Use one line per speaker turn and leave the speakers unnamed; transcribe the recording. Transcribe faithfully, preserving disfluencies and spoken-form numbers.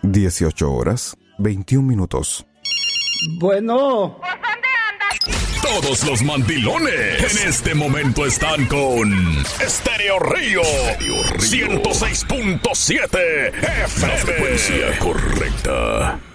dieciocho horas, veintiún minutos.
Bueno.
¿Pues dónde andas?
Todos los mandilones en este momento están con Estéreo Río, ciento seis punto siete F M. La frecuencia correcta.